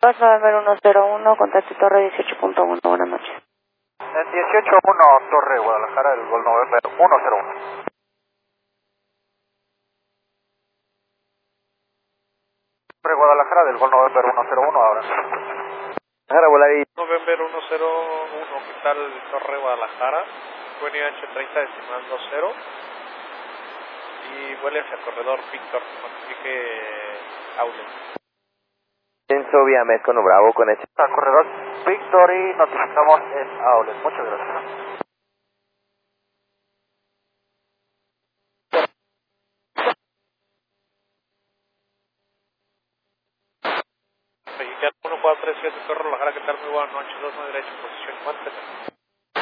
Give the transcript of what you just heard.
November 101, contacto Torre 18.1, buenas noches. En 18.1, Torre Guadalajara, el Gol November 101. Torre Guadalajara del Gol November 101 ahora. Guadalajara, Volaris. November 101, ¿qué tal Torre Guadalajara? QNH 30 decimal 20 y vuele hacia corredor Víctor, notifique Aulen. Censo vía Mezcono Bravo con este. Corredor Víctor y notificamos en Aulen. Muchas gracias. Mexicano 1437, Torre Guadalajara, ¿qué tal? Muy buenas noches, 2 derecho, posición, mantén.